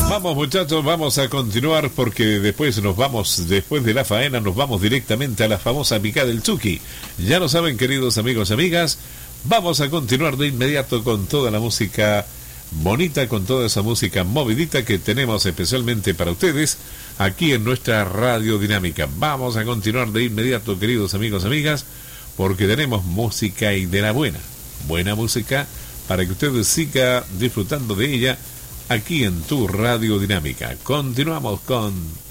Vamos muchachos, vamos a continuar porque después de la faena nos vamos directamente a la famosa picada del Chucky. Ya lo saben, queridos amigos y amigas, vamos a continuar de inmediato con toda la música bonita, con toda esa música movidita que tenemos especialmente para ustedes aquí en nuestra Radio Dinámica. Vamos a continuar de inmediato, queridos amigos y amigas, porque tenemos música y de la buena música para que usted siga disfrutando de ella aquí en tu Radio Dinámica. Continuamos con